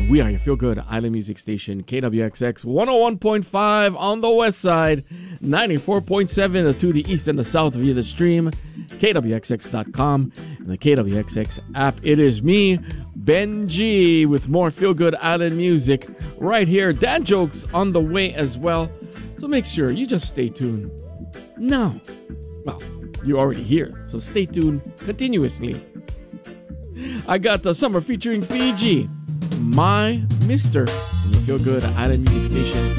We are your Feel Good Island Music Station, KWXX 101.5 on the west side, 94.7 to the east and the south via the stream, KWXX.com, and the KWXX app. It is me, Benji, with more Feel Good Island music right here. Dad jokes on the way as well, so make sure you just stay tuned. Now, well, you're already here, so stay tuned continuously. I got the summer featuring Fiji, My Mister, on the Feel Good Island Music Station,